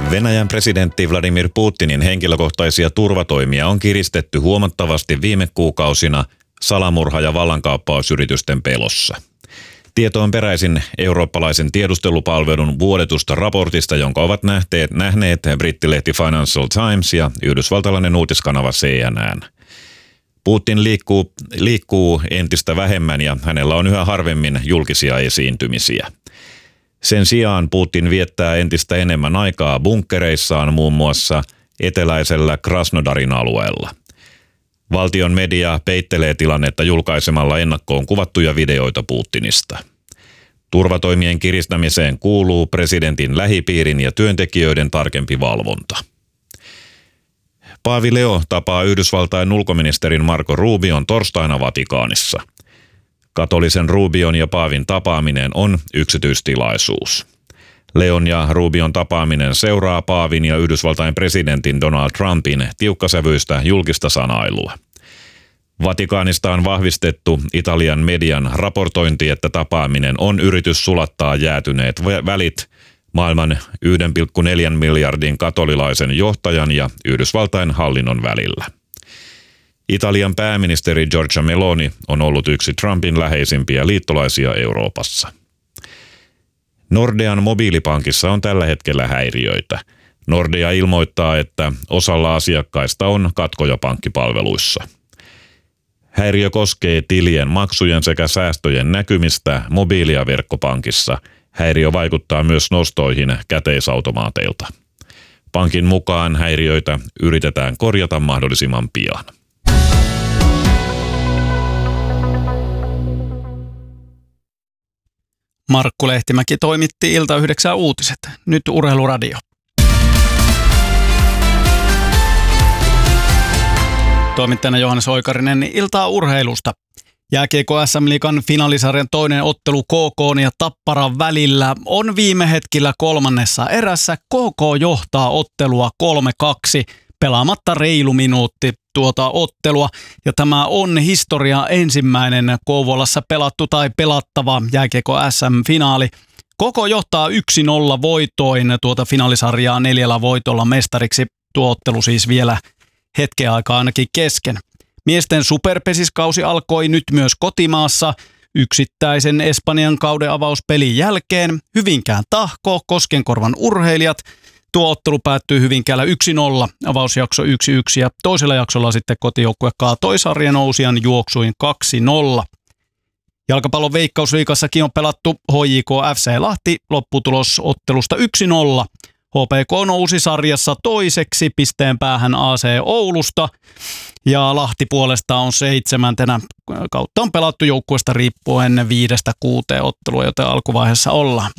Venäjän presidentti Vladimir Putinin henkilökohtaisia turvatoimia on kiristetty huomattavasti viime kuukausina salamurha- ja vallankaappausyritysten pelossa. Tieto on peräisin eurooppalaisen tiedustelupalvelun vuodetusta raportista, jonka ovat nähneet brittilehti Financial Times ja yhdysvaltalainen uutiskanava CNN. Putin liikkuu entistä vähemmän ja hänellä on yhä harvemmin julkisia esiintymisiä. Sen sijaan Putin viettää entistä enemmän aikaa bunkkereissaan muun muassa eteläisellä Krasnodarin alueella. Valtion media peittelee tilannetta julkaisemalla ennakkoon kuvattuja videoita Putinista. Turvatoimien kiristämiseen kuuluu presidentin lähipiirin ja työntekijöiden tarkempi valvonta. Paavi Leo tapaa Yhdysvaltain ulkoministerin Marco Rubion torstaina Vatikaanissa. Katolisen Rubion ja paavin tapaaminen on yksityistilaisuus. Leon ja Rubion tapaaminen seuraa paavin ja Yhdysvaltain presidentin Donald Trumpin tiukkasävyistä julkista sanailua. Vatikaanista on vahvistettu Italian median raportointi, että tapaaminen on yritys sulattaa jäätyneet välit maailman 1,4 miljardin katolilaisen johtajan ja Yhdysvaltain hallinnon välillä. Italian pääministeri Giorgia Meloni on ollut yksi Trumpin läheisimpiä liittolaisia Euroopassa. Nordean mobiilipankissa on tällä hetkellä häiriöitä. Nordea ilmoittaa, että osalla asiakkaista on katkoja pankkipalveluissa. Häiriö koskee tilien maksujen sekä säästöjen näkymistä mobiili- ja verkkopankissa. Häiriö vaikuttaa myös nostoihin käteisautomaateilta. Pankin mukaan häiriöitä yritetään korjata mahdollisimman pian. Markku Lehtimäki toimitti Ilta-9 uutiset. Nyt Urheiluradio. Toimittajana Johannes Oikarinen, iltaa urheilusta. Jääkiekko SM-liigan finaalisarjan toinen ottelu KK:n ja Tapparan välillä on viime hetkillä kolmannessa erässä. KK johtaa ottelua 3-2 pelaamatta reilu minuutti tuota ottelua. Ja tämä on historia ensimmäinen Kouvolassa pelattu tai pelattava jääkiekko SM-finaali. KK johtaa 1-0 voitoin tuota finaalisarjaa 4 voitolla mestariksi. Tuo ottelu siis vielä hetken aikaa ainakin kesken. Miesten superpesiskausi alkoi nyt myös kotimaassa. Yksittäisen Espanjan kauden avauspelin jälkeen Hyvinkään Tahko, Koskenkorvan Urheilijat. Tuo ottelu päättyi Hyvinkäällä 1-0, avausjakso 1-1 ja toisella jaksolla sitten kotijoukkue kaatoi sarjan nousijan juoksuin 2-0. Jalkapallon Veikkausliigassakin on pelattu HJK FC Lahti lopputulos ottelusta 1-0. HPK nousi sarjassa toiseksi pisteen päähän AC Oulusta ja Lahti puolestaan on 7. Kautta on pelattu joukkueesta riippuen 5-6 ottelua, joten alkuvaiheessa ollaan.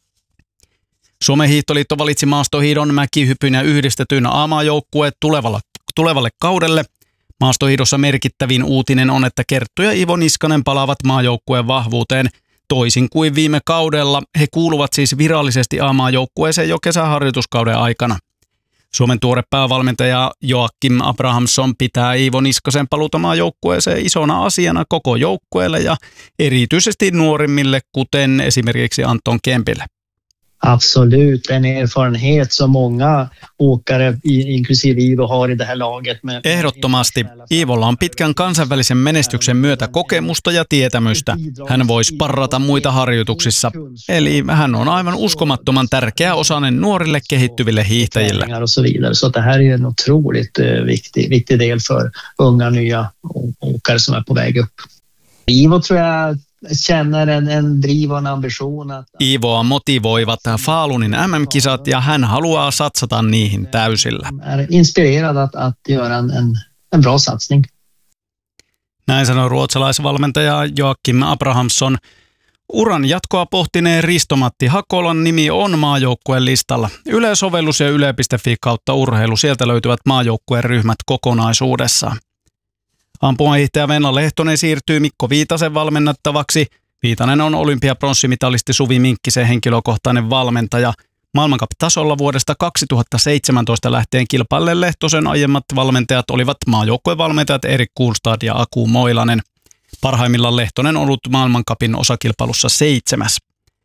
Suomen hiihtoliitto valitsi maastohiidon, mäkihypyn ja yhdistetyn A-maajoukkueet tulevalle kaudelle. Maastohiidossa merkittävin uutinen on, että Kerttu ja Ivo Niskanen palaavat maajoukkueen vahvuuteen. Toisin kuin viime kaudella, he kuuluvat siis virallisesti A-maajoukkueeseen jo kesäharjoituskauden aikana. Suomen tuore päävalmentaja Joakim Abrahamsson pitää Iivo Niskasen paluuta maajoukkueeseen isona asiana koko joukkueelle ja erityisesti nuorimmille, kuten esimerkiksi Anton Kempille. Absolut, en erfarenhet som många åkare, inklusive Ivo, har i det här laget. Ehdottomasti. Iivolla on pitkän kansainvälisen menestyksen myötä kokemusta ja tietämystä. Hän voi sparrata muita harjoituksissa. Eli hän on aivan uskomattoman tärkeä osanen nuorille kehittyville hiihtäjille. Så det här är en otroligt viktig del för unga nya åkare som är på väg upp. Ivo tror jag känner en driv och en ambition. Iivoa motivoivat Falunin MM-kisat ja hän haluaa satsata niihin täysillä. Är inspirerad att göra en bra satsning. Näin sanoi ruotsalaisvalmentaja Joakim Abrahamsson. Uran jatkoa pohtineen Risto-Matti Hakolan nimi on maajoukkueen listalla. Yle-sovellus ja yle.fi kautta urheilu, sieltä löytyvät maajoukkueen ryhmät kokonaisuudessaan. Ampumahiihtäjä Venla Lehtonen siirtyy Mikko Viitasen valmennettavaksi. Viitanen on olympiapronssimitalisti Suvi Minkkisen henkilökohtainen valmentaja. Maailmankap-tasolla vuodesta 2017 lähtien kilpailleen Lehtosen aiemmat valmentajat olivat maajoukkueen valmentajat Erik Kuhlstad ja Aku Moilanen. Parhaimmillaan Lehtonen on ollut maailmankapin osakilpailussa 7.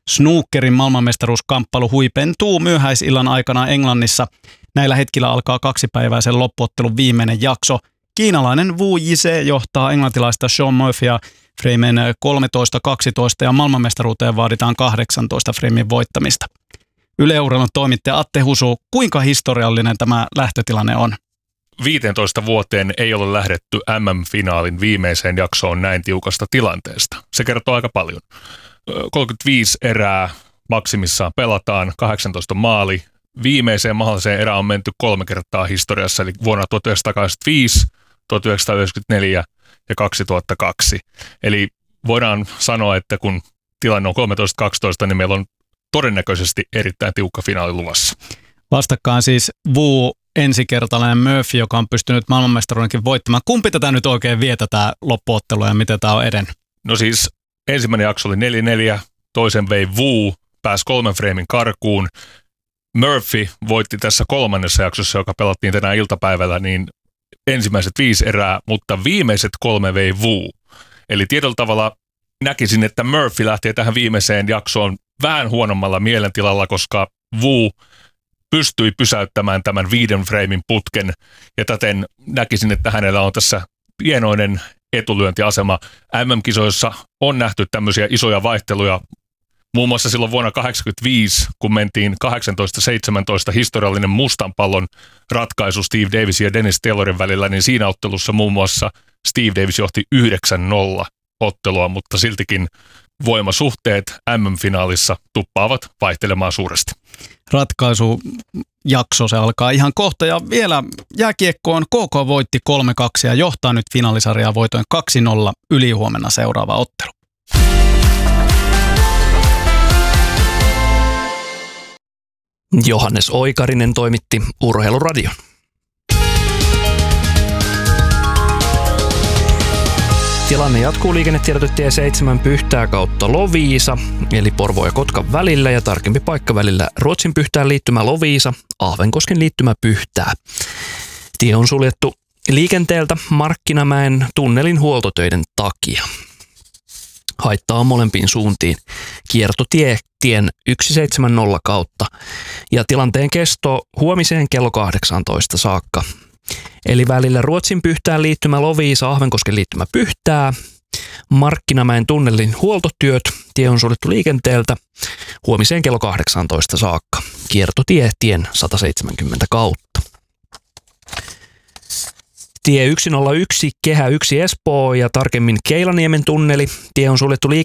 Snookerin maailmanmestaruuskamppailu huipentuu myöhäisillan aikana Englannissa. Näillä hetkillä alkaa 2-päiväisen loppuottelun viimeinen jakso. Kiinalainen Wu Yise johtaa englantilaista Shaun Murphyä freimen 13-12 ja maailmanmestaruuteen vaaditaan 18 freimin voittamista. Yle Urheilun toimittaja Atte Husu, kuinka historiallinen tämä lähtötilanne on? 15 vuoteen ei ole lähdetty MM-finaalin viimeiseen jaksoon näin tiukasta tilanteesta. Se kertoo aika paljon. 35 erää maksimissaan pelataan, 18 maali. Viimeiseen mahdolliseen erään on menty 3 kertaa historiassa, eli vuonna 1985, 1994 ja 2002. Eli voidaan sanoa, että kun tilanne on 13-12, niin meillä on todennäköisesti erittäin tiukka finaali luvassa. Vastakkain siis Wu, ensikertalainen Murphy, joka on pystynyt maailmanmestaruudenkin voittamaan. Kumpi tätä nyt oikein vie tätä loppuottelua ja miten tämä on edennyt? No siis ensimmäinen jakso oli 4-4, toisen vei Wu, pääsi 3 freimin karkuun. Murphy voitti tässä 3. jaksossa, joka pelattiin tänään iltapäivällä, niin ensimmäiset 5 erää, mutta viimeiset 3 vei Wu. Eli tietyllä tavalla näkisin, että Murphy lähtee tähän viimeiseen jaksoon vähän huonommalla mielentilalla, koska Wu pystyi pysäyttämään tämän 5 freimin putken, ja täten näkisin, että hänellä on tässä pienoinen etulyöntiasema. MM-kisoissa on nähty tämmöisiä isoja vaihteluja, muun muassa silloin vuonna 1985, kun mentiin 18-17 historiallinen mustan pallon ratkaisu Steve Davisin ja Dennis Taylorin välillä, niin siinä ottelussa muun muassa Steve Davis johti 9-0 ottelua, mutta siltikin voimasuhteet MM-finaalissa tuppaavat vaihtelemaan suuresti. Ratkaisujakso se alkaa ihan kohta ja vielä jääkiekkoon KK voitti 3-2 ja johtaa nyt finaalisarjaa voitoin 2-0 ylihuomenna seuraava ottelu. Johannes Oikarinen toimitti Urheiluradion. Tilanne jatkuu liikennetiedotetie 7 Pyhtää kautta Loviisa, eli Porvoo ja Kotkan välillä, ja tarkempi paikka välillä Ruotsin Pyhtään liittymä Loviisa, Ahvenkosken liittymä Pyhtää. Tie on suljettu liikenteeltä Markkinamäen tunnelin huoltotöiden takia. Haittaa on molempiin suuntiin. Kiertotie tien 170 kautta ja tilanteen kesto huomiseen kello 18 saakka. Eli välillä Ruotsin Pyhtään liittymä Loviisa, Ahvenkosken liittymä Pyhtää, Markkinamäen tunnelin huoltotyöt, tie on suljettu liikenteeltä huomiseen kello 18 saakka. Kiertotie tien 170 kautta. Tie 101, Kehä 1 Espoo ja tarkemmin Keilaniemen tunneli. Tie on suljettu